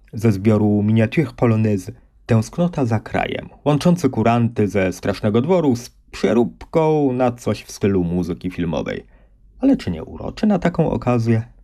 ze zbioru Miniature Polonaise Tęsknota za krajem, łączący kuranty ze Strasznego Dworu z przeróbką na coś w stylu muzyki filmowej. Ale czy nie uroczy na taką okazję?